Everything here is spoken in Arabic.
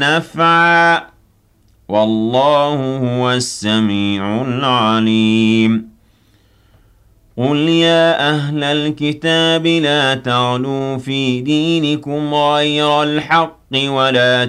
نفعا والله هو السميع العليم قل يا أهل الكتاب لا تغلوا في دينكم غير الحق ولا